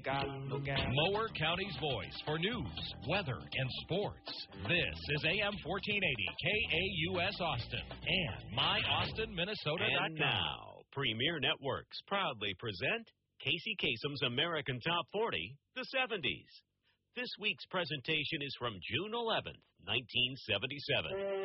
Mower County's voice for news, weather, and sports. This is AM 1480 KAUS Austin and MyAustinMinnesota.com. And now, Premier Networks proudly present Casey Kasem's American Top 40, the 70s. This week's presentation is from June 11th, 1977.